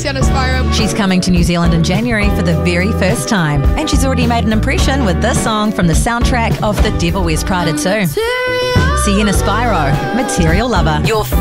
Sienna Spyro. She's coming to New Zealand in January for the very first time, and she's already made an impression with this song from the soundtrack of The Devil Wears Prada 2. Sienna Spyro, Material Lover. Your